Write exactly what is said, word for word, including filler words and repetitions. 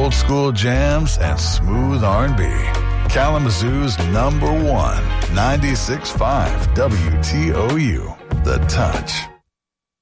old school jams and smooth R and B. Kalamazoo's number one, ninety-six point five W T O U, The Touch.